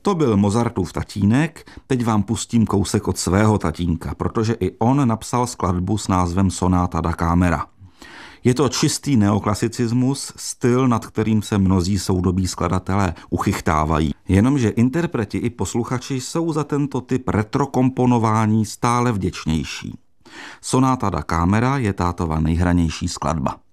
To byl Mozartův tatínek, teď vám pustím kousek od svého tatínka, protože i on napsal skladbu s názvem Sonata da Camera. Je to čistý neoklasicismus, styl, nad kterým se mnozí soudobí skladatelé uchychtávají. Jenomže interpreti i posluchači jsou za tento typ retrokomponování stále vděčnější. Sonata da Camera je tátova nejhranější skladba.